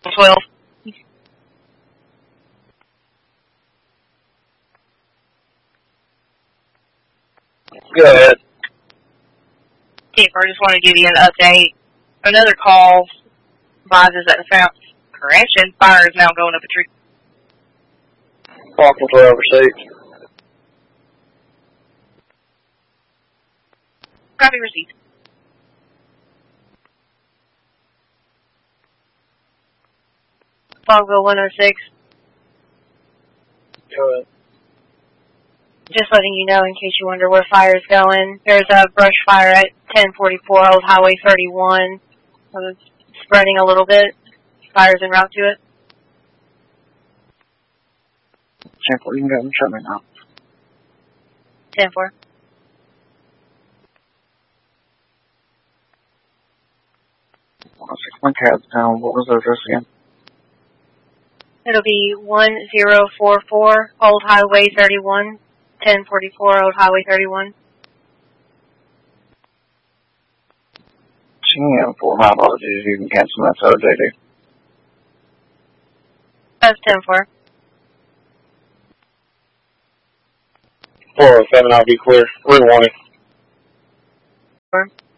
12. Go ahead. Keeper, I just want to give you an update. Another call advises that the fire is now going up a tree. Falcon 12 received. Copy received. Fogville 106. Go ahead. Just letting you know in case you wonder where fire is going. There's a brush fire at 1044 Old Highway 31. It's spreading a little bit. Fire's en route to it. Sample, you can go and show me now. 10-4. My cab's down. What was the address again? It'll be 1044 Old Highway 31. 1044 Old Highway 31. 10-4. My apologies. You can cancel that to JD. That's 10-4. 407, I'll be clear. We're warning.